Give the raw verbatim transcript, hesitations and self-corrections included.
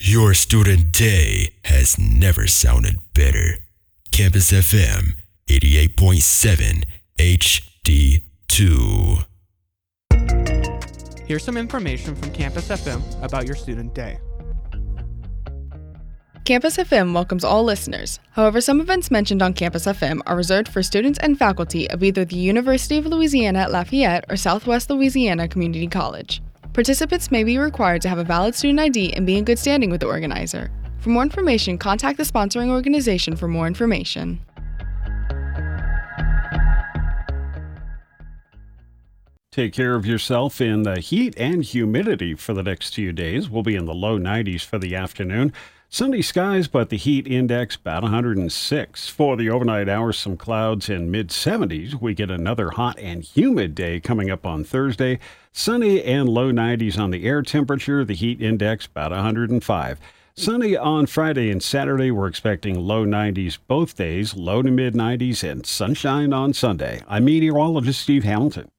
Your student day has never sounded better. Campus F M eighty-eight point seven H D two. Here's some information from Campus F M about your student day. Campus F M welcomes all listeners. However, some events mentioned on Campus F M are reserved for students and faculty of either the University of Louisiana at Lafayette or Southwest Louisiana Community College. Participants may be required to have a valid student I D and be in good standing with the organizer. For more information, contact the sponsoring organization for more information. Take care of yourself in the heat and humidity for the next few days. We'll be in the low nineties for the afternoon. Sunny skies, but the heat index about one hundred six. For the overnight hours, some clouds in mid seventies. We get another hot and humid day coming up on Thursday. Sunny and low nineties on the air temperature. The heat index about one hundred five. Sunny on Friday and Saturday. We're expecting low nineties both days, low to mid nineties, and sunshine on Sunday. I'm meteorologist Steve Hamilton.